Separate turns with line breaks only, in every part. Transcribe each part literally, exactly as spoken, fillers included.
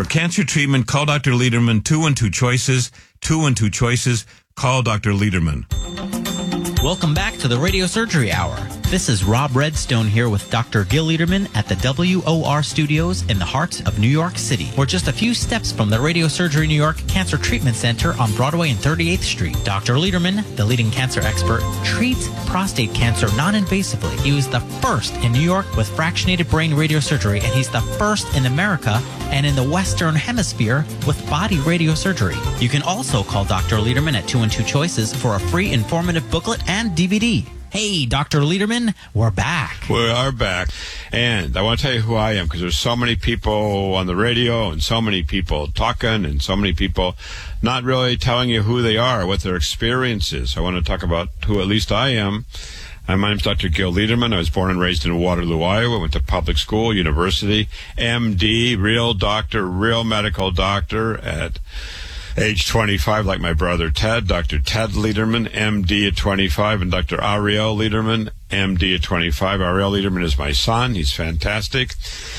cancer treatment, call Doctor Lederman. Two and two choices. Two and two choices. Call Doctor Lederman.
Welcome back to the Radio Surgery Hour. This is Rob Redstone here with Doctor Gil Lederman at the W O R Studios in the heart of New York City. We're just a few steps from the Radio Surgery New York Cancer Treatment Center on Broadway and thirty-eighth Street. Doctor Lederman, the leading cancer expert, treats prostate cancer non-invasively. He was the first in New York with fractionated brain radiosurgery, and he's the first in America and in the Western Hemisphere with body radiosurgery. You can also call Doctor Lederman at two and two choices for a free informative booklet and D V D. Hey, Doctor Lederman, we're back.
We are back. And I want to tell you who I am, because there's so many people on the radio and so many people talking and so many people not really telling you who they are, what their experience is. I want to talk about who at least I am. Uh, my name is Doctor Gil Lederman. I was born and raised in Waterloo, Iowa. Went to public school, university, M D, real doctor, real medical doctor at age twenty-five, like my brother Ted, Doctor Ted Lederman, M D at twenty-five, and Doctor Ariel Lederman, M D at twenty-five. Ariel Lederman is my son. He's fantastic.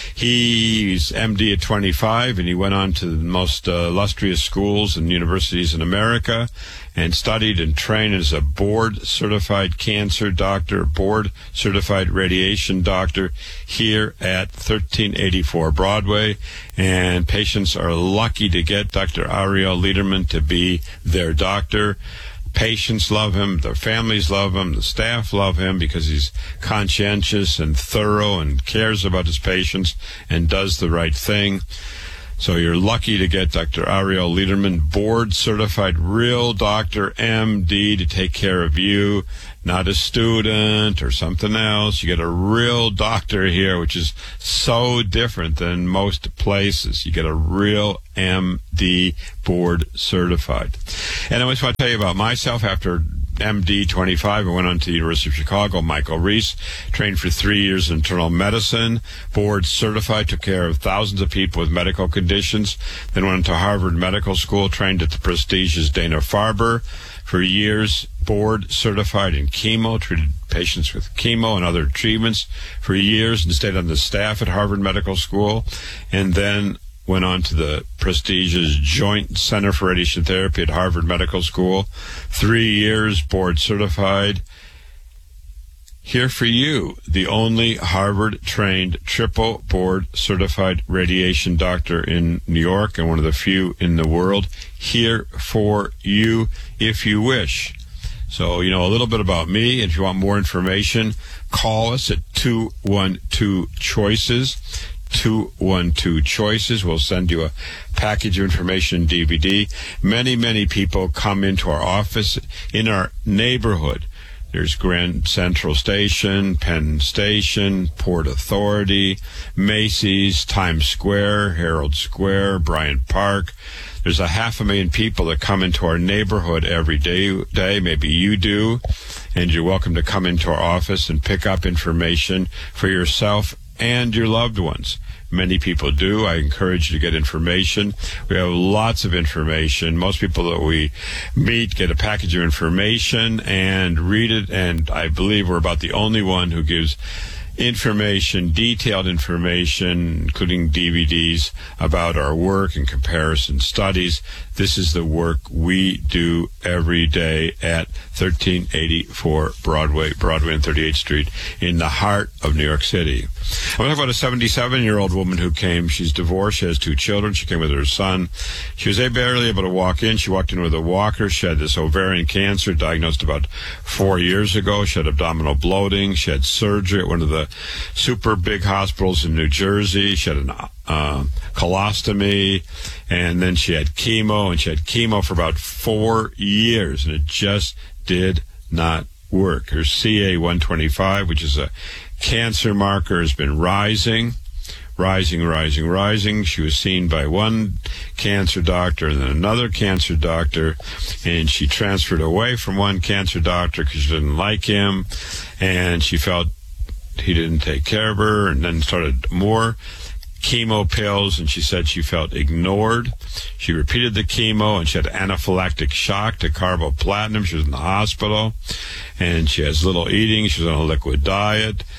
He's M D at twenty-five, and he went on to the most uh, illustrious schools and universities in America and studied and trained as a board-certified cancer doctor, board-certified radiation doctor here at thirteen eighty-four Broadway. And patients are lucky to get Doctor Ariel Lederman to be their doctor. Patients love him, their families love him, the staff love him because he's conscientious and thorough and cares about his patients and does the right thing. So you're lucky to get Doctor Ariel Lederman, board-certified real doctor, M D, to take care of you, not a student or something else. You get a real doctor here, which is so different than most places. You get a real M D, board-certified. And I always want to tell you about myself. After M D twenty-five, I went on to the University of Chicago, Michael Reese, trained for three years in internal medicine, board certified, took care of thousands of people with medical conditions, then went to Harvard Medical School, trained at the prestigious Dana-Farber for years, board certified in chemo, treated patients with chemo and other treatments for years, and stayed on the staff at Harvard Medical School, and then went on to the prestigious Joint Center for Radiation Therapy at Harvard Medical School. Three years, board certified. Here for you, the only Harvard-trained triple board certified radiation doctor in New York and one of the few in the world. Here for you if you wish. So, you know, a little bit about me. If you want more information, call us at two one two choices. two one two choices. We'll send you a package of information D V D. Many, many people come into our office in our neighborhood. There's Grand Central Station, Penn Station, Port Authority, Macy's, Times Square, Herald Square, Bryant Park. There's a half a million people that come into our neighborhood every day. day. Maybe you do. And you're welcome to come into our office and pick up information for yourself and your loved ones. Many people do. I encourage you to get information. We have lots of information. Most people that we meet get a package of information and read it, and I believe we're about the only one who gives information, detailed information, including D V Ds about our work and comparison studies. This is the work we do every day at thirteen eighty-four Broadway, Broadway and thirty-eighth Street in the heart of New York City. I'm going to talk about a seventy-seven-year-old woman who came. She's divorced. She has two children. She came with her son. She was barely able to walk in. She walked in with a walker. She had this ovarian cancer diagnosed about four years ago. She had abdominal bloating. She had surgery at one of the super big hospitals in New Jersey. She had an uh, colostomy, and then she had chemo, and she had chemo for about four years, and it just did not work. Her C A one twenty-five, which is a cancer marker, has been rising, rising, rising, rising. She was seen by one cancer doctor and then another cancer doctor, and she transferred away from one cancer doctor because she didn't like him, and she felt he didn't take care of her, and then started more chemo pills, and she said she felt ignored. She repeated the chemo, and she had anaphylactic shock to carboplatinum. She was in the hospital, and she has little eating. She was on a liquid diet.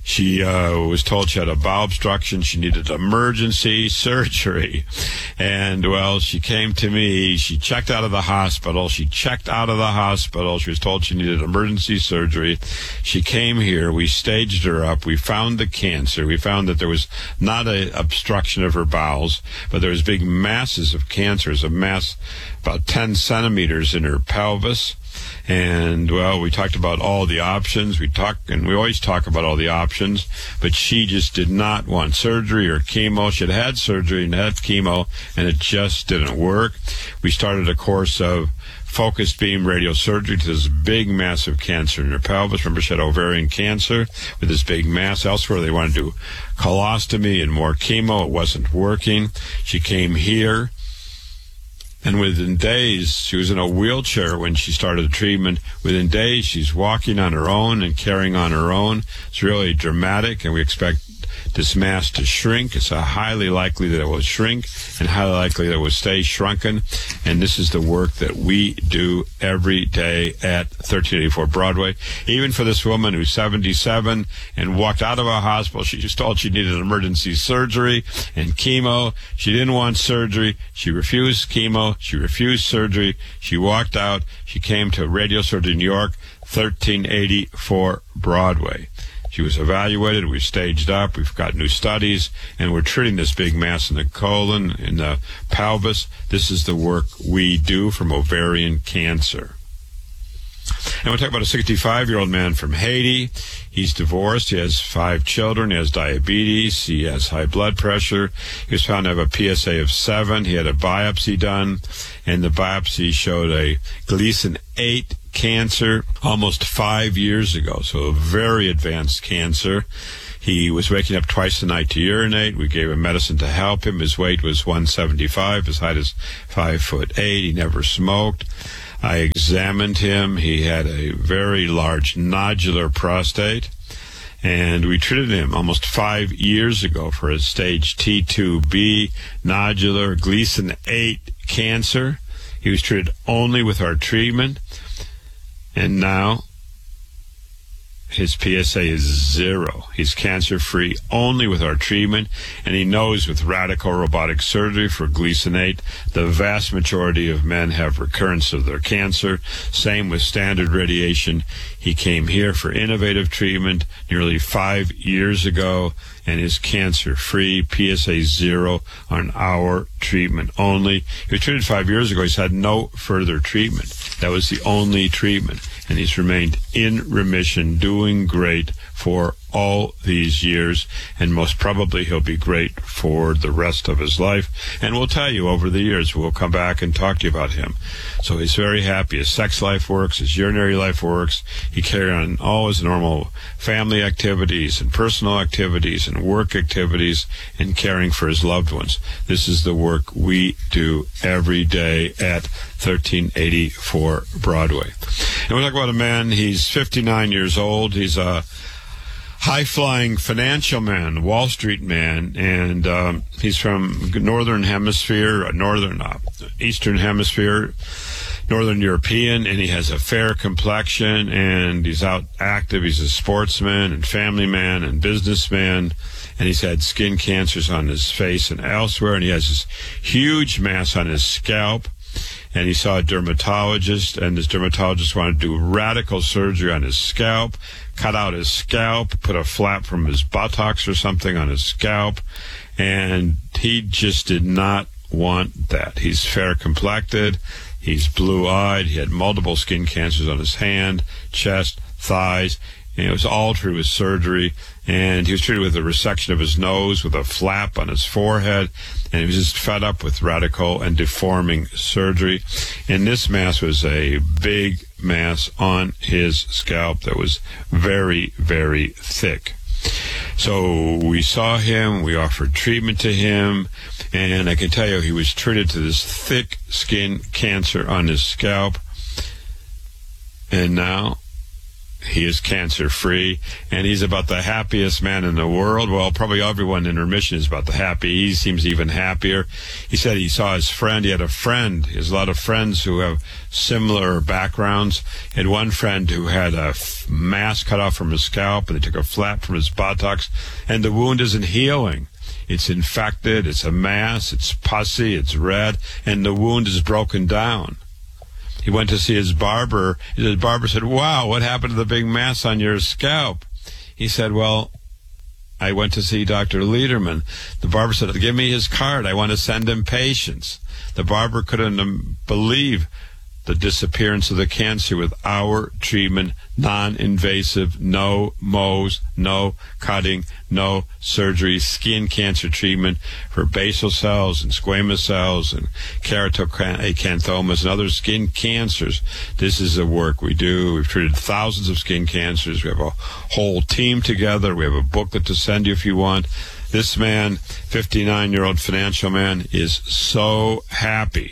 She uh, was told she had a bowel obstruction. She needed emergency surgery. And, well, she came to me. She checked out of the hospital. She checked out of the hospital. She was told she needed emergency surgery. She came here. We staged her up. We found the cancer. We found that there was not an obstruction of her bowels, but there was big masses of cancer. There's a mass about ten centimeters in her pelvis. And, well, we talked about all the options. We talk, and we always talk about all the options, but she just did not want surgery or chemo. She had had surgery and had chemo, and it just didn't work. We started a course of focused beam radiosurgery to this big, massive cancer in her pelvis. Remember, she had ovarian cancer with this big mass. Elsewhere, they wanted to do colostomy and more chemo. It wasn't working. She came here. And within days, she was in a wheelchair when she started the treatment. Within days, she's walking on her own and carrying on her own. It's really dramatic, and we expect this mass to shrink. It's a highly likely that it will shrink and highly likely that it will stay shrunken. And this is the work that we do every day at thirteen eighty-four Broadway. Even for this woman who's seventy-seven and walked out of a hospital, she just told she needed emergency surgery and chemo. She didn't want surgery. She refused chemo. She refused surgery. She walked out. She came to Radio Surgery New York, thirteen eighty-four Broadway. She was evaluated. We staged up. We've got new studies, and we're treating this big mass in the colon, in the pelvis. This is the work we do from ovarian cancer. And we'll talk about a sixty-five-year-old man from Haiti. He's divorced. He has five children. He has diabetes. He has high blood pressure. He was found to have a P S A of seven. He had a biopsy done, and the biopsy showed a Gleason eight cancer almost five years ago, so a very advanced cancer. He was waking up twice a night to urinate. We gave him medicine to help him. His weight was one seventy-five. His height is five foot eight. He never smoked. I examined him. He had a very large nodular prostate, and we treated him almost five years ago for a stage T two B nodular Gleason eight cancer. He was treated only with our treatment, and now his P S A is zero. He's cancer-free only with our treatment, and he knows with radical robotic surgery for Gleason eight, the vast majority of men have recurrence of their cancer. Same with standard radiation. He came here for innovative treatment nearly five years ago, and is cancer-free, P S A zero on our treatment only. He was treated five years ago. He's had no further treatment. That was the only treatment, and he's remained in remission, doing great for all these years, and most probably he'll be great for the rest of his life. And we'll tell you over the years. We'll come back and talk to you about him. So he's very happy. His sex life works. His urinary life works. He carried on all his normal family activities and personal activities and work activities and caring for his loved ones. This is the work we do every day at thirteen eighty-four Broadway. And we'll talk about a man. He's fifty-nine years old. He's a high-flying financial man, Wall Street man, and um, he's from Northern Hemisphere, Northern, uh, Eastern Hemisphere, Northern European, and he has a fair complexion, and he's out active. He's a sportsman and family man and businessman, and he's had skin cancers on his face and elsewhere, and he has this huge mass on his scalp. And he saw a dermatologist, and this dermatologist wanted to do radical surgery on his scalp, cut out his scalp, put a flap from his buttocks or something on his scalp, and he just did not want that. He's fair-complected, he's blue-eyed, he had multiple skin cancers on his hand, chest, thighs, and it was all treated with surgery, and he was treated with a resection of his nose, with a flap on his forehead, and he was just fed up with radical and deforming surgery. And this mass was a big mass on his scalp that was very, very thick. So we saw him, we offered treatment to him, and I can tell you he was treated to this thick skin cancer on his scalp, and now He is cancer-free, and he's about the happiest man in the world. Well, probably everyone in remission is about the happy. He seems even happier. He said he saw his friend. He had a friend. He has a lot of friends who have similar backgrounds. He had one friend who had a f- mass cut off from his scalp, and they took a flap from his buttocks, and the wound isn't healing. It's infected. It's a mass. It's pussy. It's red, and the wound is broken down. He went to see his barber. His barber said, "Wow, what happened to the big mass on your scalp?" He said, "Well, I went to see Doctor Lederman." The barber said, "Give me his card. I want to send him patients." The barber couldn't um, believe the disappearance of the cancer with our treatment, non-invasive, no Mohs, no cutting, no surgery, skin cancer treatment for basal cells and squamous cells and keratoacanthomas and other skin cancers. This is the work we do. We've treated thousands of skin cancers. We have a whole team together. We have a booklet to send you if you want. This man, fifty-nine-year-old financial man, is so happy.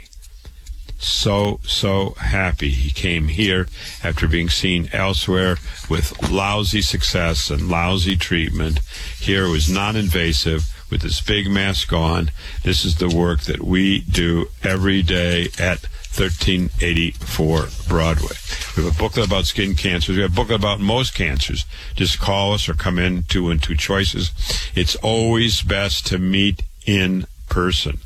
So, so happy he came here after being seen elsewhere with lousy success and lousy treatment. Here it was non-invasive with this big mass gone. This is the work that we do every day at thirteen eighty-four Broadway. We have a booklet about skin cancers. We have a booklet about most cancers. Just call us or come in, two and two choices. It's always best to meet in person.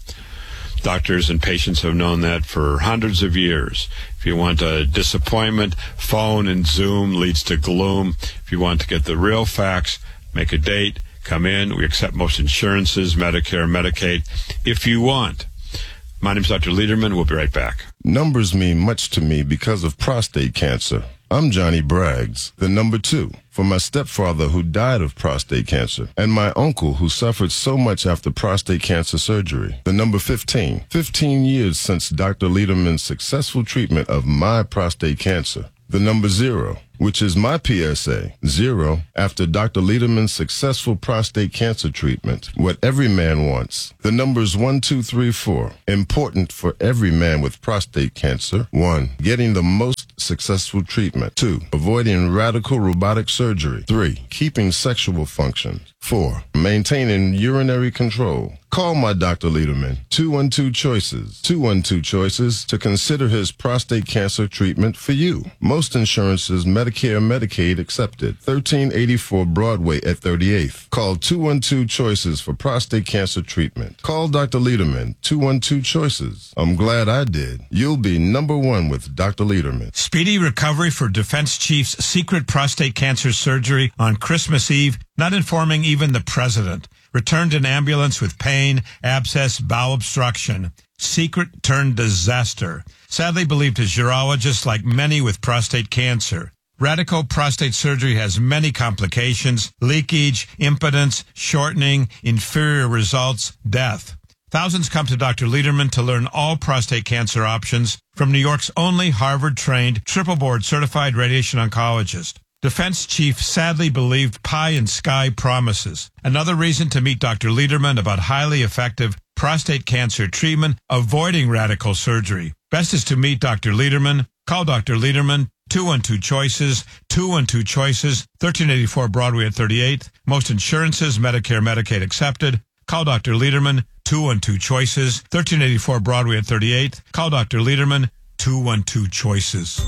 Doctors and patients have known that for hundreds of years. If you want a disappointment, phone and Zoom leads to gloom. If you want to get the real facts, make a date, come in. We accept most insurances, Medicare, Medicaid, if you want. My name is Doctor Lederman. We'll be right back.
Numbers mean much to me because of prostate cancer. I'm Johnny Braggs, the number two, for my stepfather who died of prostate cancer, and my uncle who suffered so much after prostate cancer surgery. The number fifteen, fifteen years since Doctor Lederman's successful treatment of my prostate cancer. The number zero, which is my P S A, zero, after Doctor Lederman's successful prostate cancer treatment, what every man wants. The numbers one, two, three, four, important for every man with prostate cancer. One, getting the most successful treatment. Two, avoiding radical robotic surgery. Three, keeping sexual function. Four, maintaining urinary control. Call my Doctor Lederman, two one two Choices, two one two Choices, to consider his prostate cancer treatment for you. Most insurances, Medicare, Medicaid accepted. thirteen eighty-four Broadway at thirty-eighth. Call two one two Choices for prostate cancer treatment. Call Doctor Lederman, two one two Choices. I'm glad I did. You'll be number one with Doctor Lederman.
Speedy recovery for Defense Chief's secret prostate cancer surgery on Christmas Eve, not informing even the president. Returned in ambulance with pain, abscess, bowel obstruction. Secret turned disaster. Sadly believed his urologist, like many with prostate cancer. Radical prostate surgery has many complications: leakage, impotence, shortening, inferior results, death. Thousands come to Doctor Lederman to learn all prostate cancer options from New York's only Harvard-trained, triple-board certified radiation oncologist. Defense chief sadly believed pie in sky promises. Another reason to meet Doctor Lederman about highly effective prostate cancer treatment, avoiding radical surgery. Best is to meet Doctor Lederman. Call Doctor Lederman, two one two Choices, two one two Choices, thirteen eighty-four Broadway at thirty-eighth. Most insurances, Medicare, Medicaid accepted. Call Doctor Lederman, two one two Choices, thirteen eighty-four Broadway at thirty-eighth. Call Doctor Lederman, two one two Choices.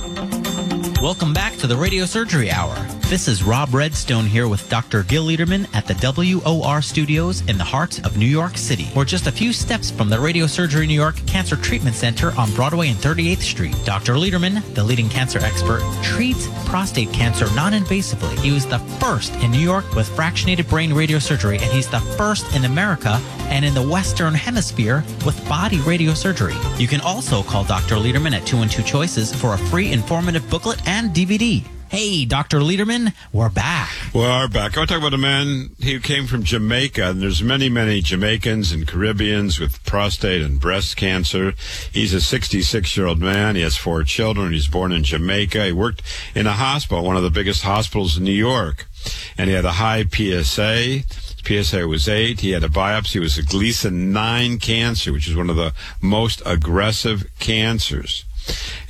Welcome back to the Radio Surgery Hour. This is Rob Redstone here with Doctor Gil Lederman at the W O R studios in the heart of New York City. We're just a few steps from the Radio Surgery New York Cancer Treatment Center on Broadway and thirty-eighth Street. Doctor Lederman, the leading cancer expert, treats prostate cancer non-invasively. He was the first in New York with fractionated brain radiosurgery, and he's the first in America and in the Western Hemisphere with body radiosurgery. You can also call Doctor Lederman at two one two Choices for a free informative booklet and D V D. Hey, Doctor Lederman, we're back.
We are back. I want to talk about a man who came from Jamaica, and there's many, many Jamaicans and Caribbeans with prostate and breast cancer. He's a sixty-six-year-old man. He has four children. He's born in Jamaica. He worked in a hospital, one of the biggest hospitals in New York, and he had a high P S A. His P S A was eight. He had a biopsy. It was a Gleason nine cancer, which is one of the most aggressive cancers.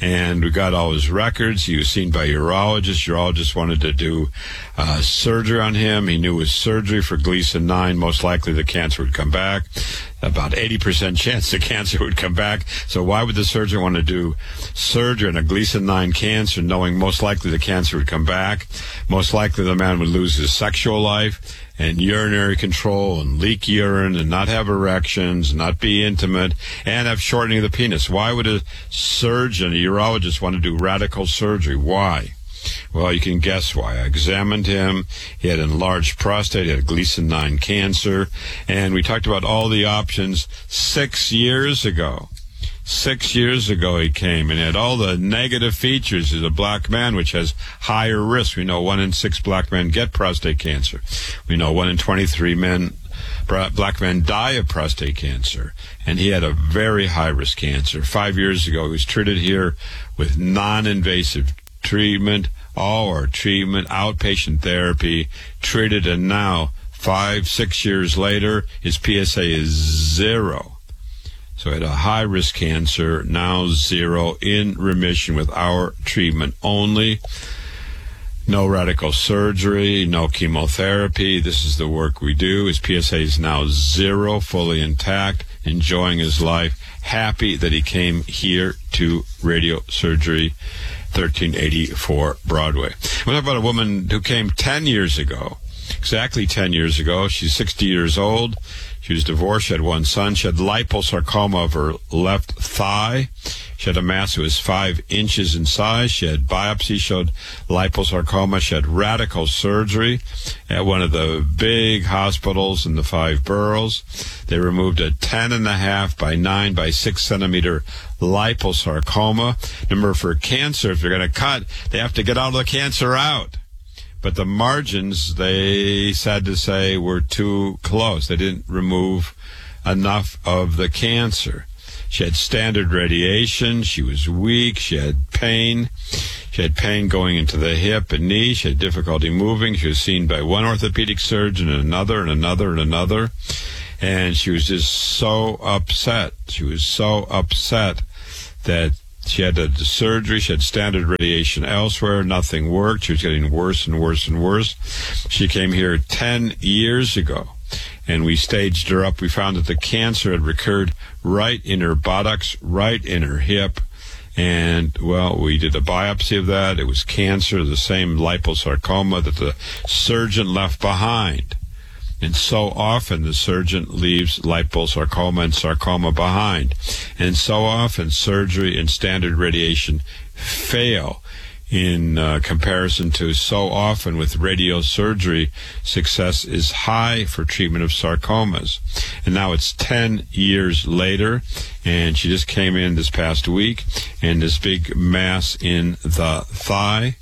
and we got all his records. He was seen by a urologist. Urologist wanted to do uh, surgery on him. He knew with surgery for Gleason nine, most likely the cancer would come back. About eighty percent chance the cancer would come back. So why would the surgeon want to do surgery on a Gleason nine cancer, knowing most likely the cancer would come back? Most likely the man would lose his sexual life and urinary control and leak urine and not have erections, not be intimate, and have shortening of the penis. Why would a surgeon, a urologist, want to do radical surgery? Why? Well, you can guess why. I examined him. He had enlarged prostate. He had Gleason nine cancer. And we talked about all the options six years ago. Six years ago he came and had all the negative features. He's a black man, which has higher risk. We know one in six black men get prostate cancer. We know one in twenty-three men, black men die of prostate cancer. And he had a very high-risk cancer. Five years ago he was treated here with non-invasive treatment, all our treatment, outpatient therapy, treated, and now, five, six years later, his P S A is zero. So he had a high-risk cancer, now zero, in remission with our treatment only. No radical surgery, no chemotherapy. This is the work we do. His P S A is now zero, fully intact, enjoying his life, happy that he came here to radio surgery, thirteen eighty-four Broadway. We'll talk about a woman who came ten years ago, exactly ten years ago. She's sixty years old. She was divorced. She had one son. She had liposarcoma of her left thigh. She had a mass that was five inches in size. She had biopsy, showed liposarcoma. She had radical surgery at one of the big hospitals in the five boroughs. They removed a ten and a half by nine by six centimeter liposarcoma. Remember, for cancer, if you're going to cut, they have to get all the cancer out. But the margins, they sad to say, were too close. They didn't remove enough of the cancer. She had standard radiation. She was weak. She had pain. She had pain going into the hip and knee. She had difficulty moving. She was seen by one orthopedic surgeon and another and another and another. And she was just so upset. She was so upset that she had a surgery. She had standard radiation elsewhere. Nothing worked. She was getting worse and worse and worse. She came here ten years ago, and we staged her up. We found that the cancer had recurred right in her buttocks, right in her hip. And, well, we did a biopsy of that. It was cancer, the same liposarcoma that the surgeon left behind. And so often the surgeon leaves liposarcoma and sarcoma behind. And so often surgery and standard radiation fail in uh, comparison to so often with radiosurgery, success is high for treatment of sarcomas. And now it's ten years later, and she just came in this past week, and this big mass in the thigh,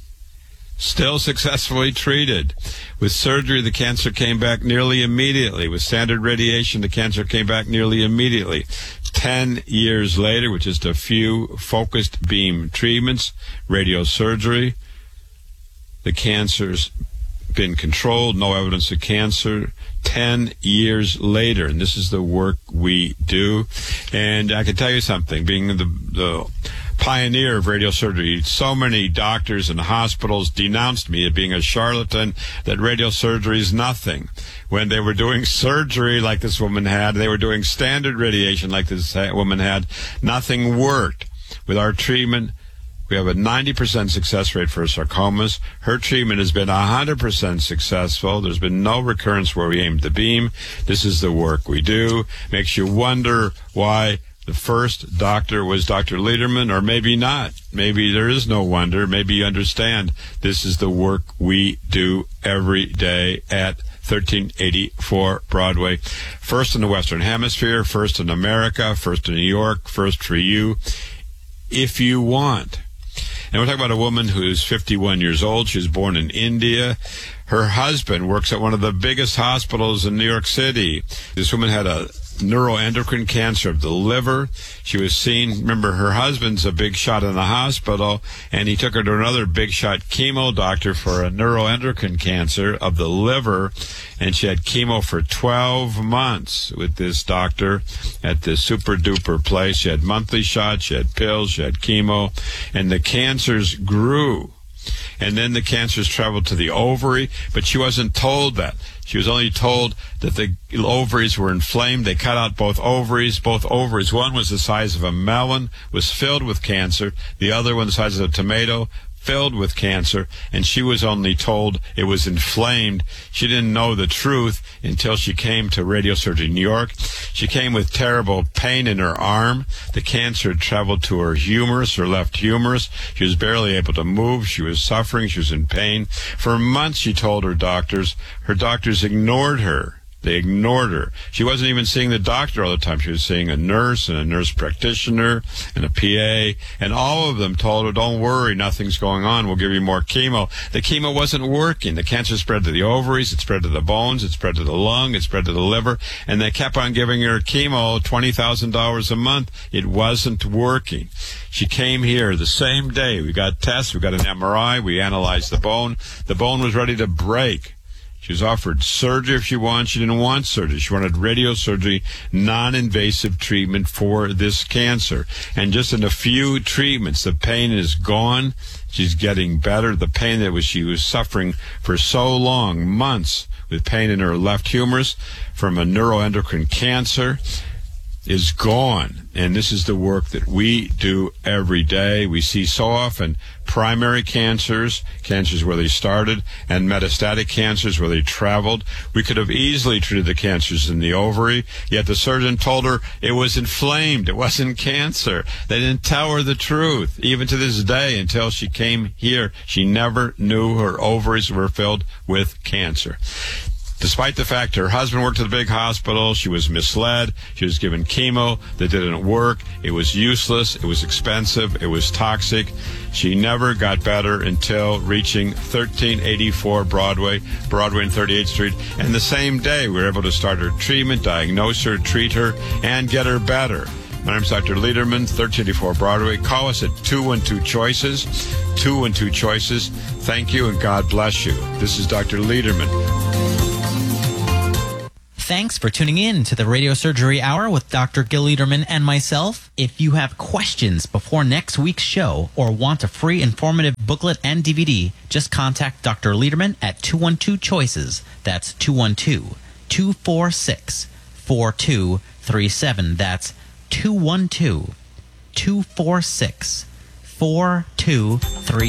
still successfully treated. With surgery, the cancer came back nearly immediately. With standard radiation, the cancer came back nearly immediately. Ten years later, with just a few focused beam treatments, radiosurgery, the cancer's been controlled, no evidence of cancer. Ten years later, and this is the work we do. And I can tell you something, being the, the pioneer of radiosurgery, so many doctors and hospitals denounced me as being a charlatan, that radiosurgery is nothing. When they were doing surgery like this woman had, they were doing standard radiation like this woman had, nothing worked. With our treatment, we have a ninety percent success rate for sarcomas. Her treatment has been one hundred percent successful. There's been no recurrence where we aimed the beam. This is the work we do. Makes you wonder why the first doctor was Doctor Lederman, or maybe not. Maybe there is no wonder. Maybe you understand this is the work we do every day at thirteen eighty-four Broadway. First in the Western Hemisphere, first in America, first in New York, first for you, if you want. And we're talking about a woman who's fifty-one years old. She was born in India. Her husband works at one of the biggest hospitals in New York City. This woman had a neuroendocrine cancer of the liver. She was seen, remember, her husband's a big shot in the hospital, and he took her to another big shot chemo doctor for a neuroendocrine cancer of the liver, and she had chemo for twelve months with this doctor at this super duper place. She had monthly shots, she had pills, she had chemo, and the cancers grew. And then the cancers traveled to the ovary, but she wasn't told that. She was only told that the ovaries were inflamed. They cut out both ovaries. Both ovaries, one was the size of a melon, was filled with cancer. The other one, the size of a tomato, filled with cancer, and she was only told it was inflamed. She didn't know the truth until she came to Radiosurgery New York. She came with terrible pain in her arm. The cancer had traveled to her humerus, her left humerus. She was barely able to move. She was suffering. She was in pain. For months, she told her doctors. Her doctors ignored her. They ignored her. She wasn't even seeing the doctor all the time. She was seeing a nurse and a nurse practitioner and a P A, and all of them told her, don't worry, nothing's going on. We'll give you more chemo. The chemo wasn't working. The cancer spread to the ovaries, it spread to the bones, it spread to the lung, it spread to the liver, and they kept on giving her chemo, twenty thousand dollars a month. It wasn't working. She came here the same day. We got tests, we got an M R I, we analyzed the bone. The bone was ready to break. She was offered surgery if she wanted. She didn't want surgery. She wanted radiosurgery, non-invasive treatment for this cancer. And just in a few treatments, the pain is gone. She's getting better. The pain that was she was suffering for so long, months, with pain in her left humerus from a neuroendocrine cancer, is gone. And this is the work that we do every day. We see so often primary cancers, cancers where they started, and metastatic cancers where they traveled. We could have easily treated the cancers in the ovary, yet the surgeon told her it was inflamed. It wasn't cancer. They didn't tell her the truth. Even to this day, until she came here, she never knew her ovaries were filled with cancer. Despite the fact her husband worked at a big hospital, she was misled. She was given chemo that didn't work. It was useless. It was expensive. It was toxic. She never got better until reaching thirteen eighty-four Broadway, Broadway and thirty-eighth Street. And the same day, we were able to start her treatment, diagnose her, treat her, and get her better. My name is Doctor Lederman, thirteen eighty-four Broadway. Call us at two one two choices, two one two choices. Thank you, and God bless you. This is Doctor Lederman.
Thanks for tuning in to the Radiosurgery Hour with Doctor Gil Lederman and myself. If you have questions before next week's show or want a free informative booklet and D V D, just contact Doctor Lederman at two one two choices. That's two one two, two four six, four two three seven. That's two one two, two four six, four two three seven.